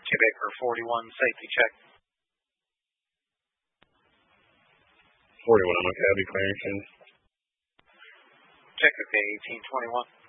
Quebecer 41, safety check. 41 on Cabby clearance. Check okay, 1821.